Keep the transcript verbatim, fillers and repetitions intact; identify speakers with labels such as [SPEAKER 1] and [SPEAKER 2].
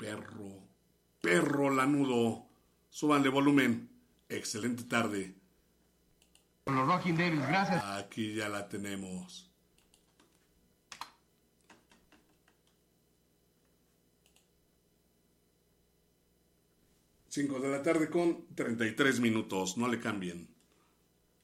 [SPEAKER 1] perro, perro lanudo. Súbanle volumen. Excelente tarde.
[SPEAKER 2] Con los Rocking Devils, gracias.
[SPEAKER 1] Aquí ya la tenemos. Cinco de la tarde con treinta y tres minutos. No le cambien.